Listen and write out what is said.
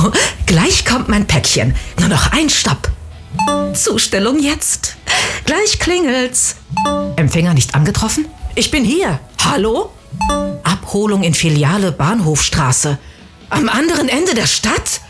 Gleich kommt mein Päckchen. Nur noch ein Stopp. Zustellung jetzt. Gleich klingelt's. Empfänger nicht angetroffen? Ich bin hier. Hallo? Abholung in Filiale Bahnhofstraße. Am anderen Ende der Stadt?